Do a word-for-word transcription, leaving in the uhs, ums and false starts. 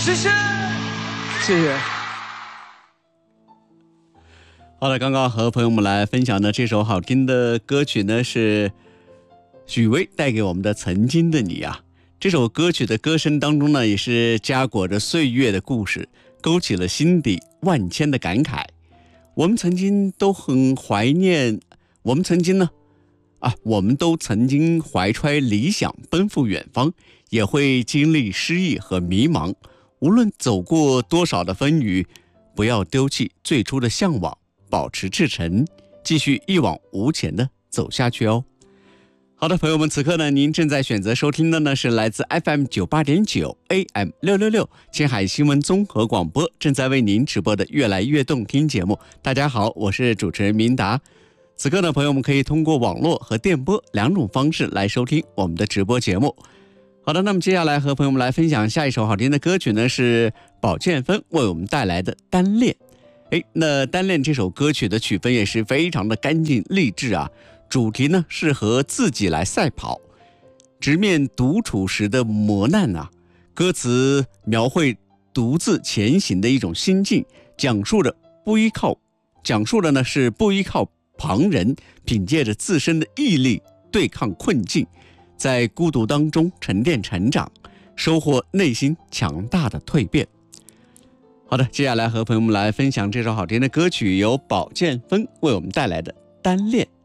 谢谢，谢谢。 好了，刚刚和朋友们来分享的这首好听的歌曲呢，是许巍带给我们的《曾经的你》啊。这首歌曲的歌声当中呢，也是夹裹着岁月的故事，勾起了心底万千的感慨。我们曾经都很怀念，我们曾经呢，啊，我们都曾经怀揣理想，奔赴远方，也会经历失意和迷茫。无论走过多少的风雨，不要丢弃最初的向往，保持赤诚，继续一往无前的走下去哦。好的，朋友们，此刻呢，您正在选择收听的呢是来自 F M 九八点九 A M 六六六青海新闻综合广播正在为您直播的越来越动听节目。大家好，我是主持人明达。此刻呢，朋友们可以通过网络和电波两种方式来收听我们的直播节目。好的，那么接下来和朋友们来分享下一首好听的歌曲呢，是宝剑锋为我们带来的《单恋》。哎，那《单恋》这首歌曲的曲风也是非常的干净励志啊，主题呢是和自己来赛跑，直面独处时的磨难啊。歌词描绘独自前行的一种心境，讲述着不依靠，讲述的呢是不依靠旁人，凭借着自身的毅力对抗困境，在孤独当中沉淀成长，收获内心强大的蜕变。好的，接下来和朋友们来分享这首好听的歌曲，由宝剑锋为我们带来的《单恋》。